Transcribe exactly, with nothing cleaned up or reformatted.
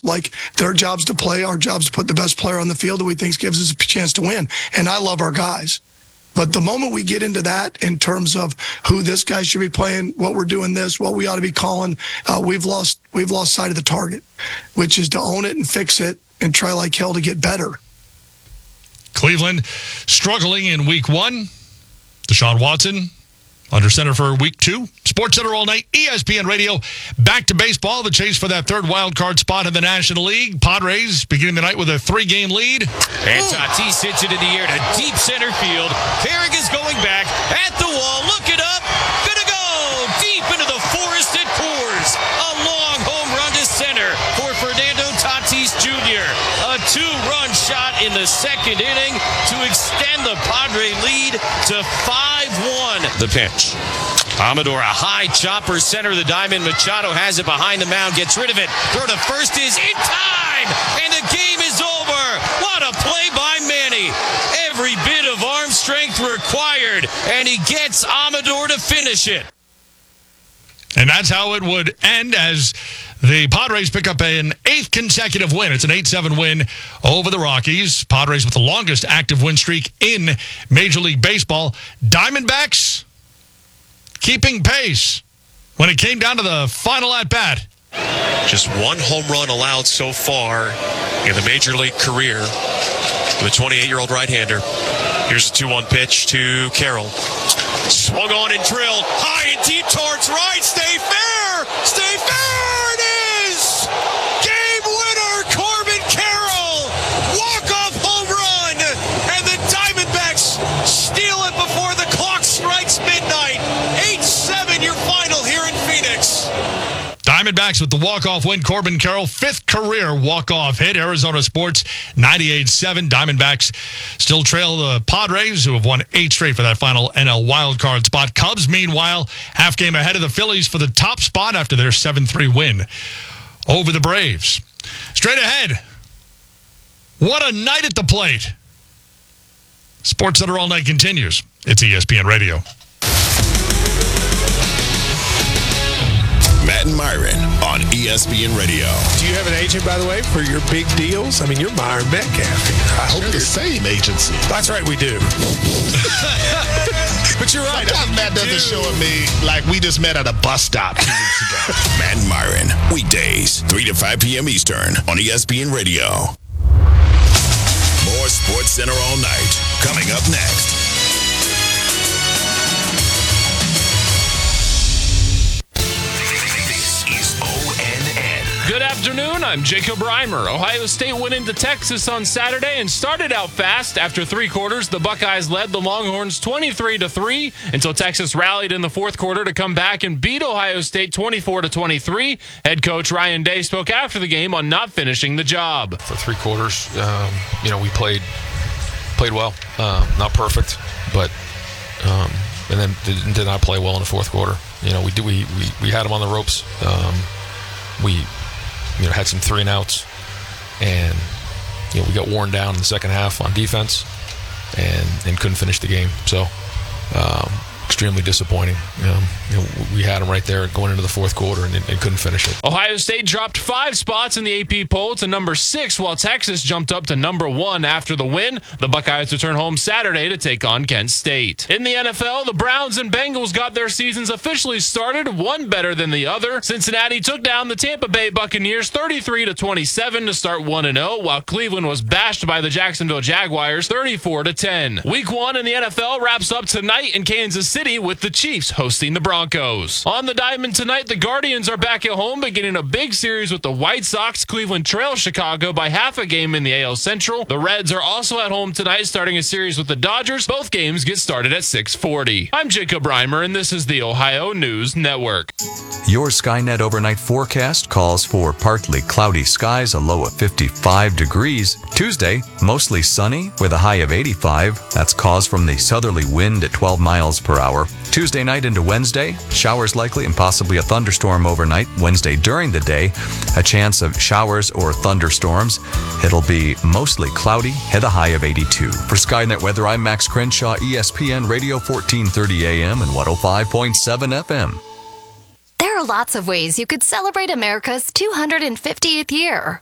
Like, their job's to play, our job's to put the best player on the field that we think gives us a chance to win. And I love our guys. But the moment we get into that in terms of who this guy should be playing, what we're doing this, what we ought to be calling, uh, we've lost we've lost sight of the target, which is to own it and fix it and try like hell to get better. Cleveland struggling in week one. Deshaun Watson under center for week two. Sports Center all night, E S P N Radio. Back to baseball, the chase for that third wild card spot in the National League. Padres beginning the night with a three-game lead. And Tatis hits it in the air to deep center field. Carrick is going back at the wall. Look it up. Gonna go deep into the forest at Coors. A long home run to center for Fernando Tatis Junior A two-run shot in the second inning to extend the Padre lead to five one. The pitch. Amador, a high chopper, center of the diamond. Machado has it behind the mound, gets rid of it. Throw to first is in time, and the game is over. What a play by Manny. Every bit of arm strength required, and he gets Amador to finish it. And that's how it would end as the Padres pick up an eighth consecutive win. It's an eight seven win over the Rockies. Padres with the longest active win streak in Major League Baseball. Diamondbacks keeping pace when it came down to the final at-bat. Just one home run allowed so far in the Major League career for the twenty-eight-year-old right-hander. Here's a two one pitch to Carroll. Swung on and drilled. High and deep towards right. Stay fair. Stay fair. It is. Game winner, Corbin Carroll. Walk-off home run. And the Diamondbacks steal it before the clock strikes midnight. eight seven your final here in Phoenix. Diamondbacks with the walk-off win. Corbin Carroll, fifth career walk-off hit. Arizona Sports, ninety-eight seven. Diamondbacks still trail the Padres, who have won eight straight for that final N L wildcard spot. Cubs, meanwhile, half game ahead of the Phillies for the top spot after their seven three win over the Braves. Straight ahead, what a night at the plate. Sports Center all night continues. It's E S P N Radio. Matt and Myron on E S P N Radio. Do you have an agent, by the way, for your big deals? I mean, you're Myron Metcalf. I hope They're the same agency. That's right, we do. But you're right. Sometimes Matt doesn't show at me like we just met at a bus stop two weeks ago. Matt and Myron, weekdays, three to five p.m. Eastern on E S P N Radio. More Sports Center all night. Coming up next. Good afternoon, I'm Jacob Reimer. Ohio State went into Texas on Saturday and started out fast. After three quarters, the Buckeyes led the Longhorns twenty-three to three until Texas rallied in the fourth quarter to come back and beat Ohio State twenty-four to twenty-three. Head coach Ryan Day spoke after the game on not finishing the job. For three quarters, um, you know, we played played well. Um, not perfect, but um, and then did, did not play well in the fourth quarter. You know, we did, we, we we had them on the ropes. Um, we you know had some three and outs, and you know we got worn down in the second half on defense, and and couldn't finish the game. So um, extremely disappointing. Um, you know, we had them right there going into the fourth quarter and, and couldn't finish it. Ohio State dropped five spots in the A P poll to number six, while Texas jumped up to number one after the win. The Buckeyes return home Saturday to take on Kent State. In the N F L, the Browns and Bengals got their seasons officially started, one better than the other. Cincinnati took down the Tampa Bay Buccaneers thirty-three to twenty-seven to start one and oh, while Cleveland was bashed by the Jacksonville Jaguars thirty-four to ten. Week one in the N F L wraps up tonight in Kansas City with the Chiefs hosting the Broncos. On the diamond tonight, the Guardians are back at home, beginning a big series with the White Sox. Cleveland trails Chicago by half a game in the A L Central. The Reds are also at home tonight, starting a series with the Dodgers. Both games get started at six forty. I'm Jacob Reimer, and this is the Ohio News Network. Your Skynet overnight forecast calls for partly cloudy skies, a low of fifty-five degrees. Tuesday, mostly sunny with a high of eighty-five. That's caused from the southerly wind at twelve miles per hour. Tuesday night into Wednesday, showers likely and possibly a thunderstorm overnight. Wednesday during the day, a chance of showers or thunderstorms. It'll be mostly cloudy, hit a high of eighty-two. For Skynet Weather, I'm Max Crenshaw, E S P N Radio, fourteen thirty A M and one oh five point seven F M. There are lots of ways you could celebrate America's two hundred fiftieth year.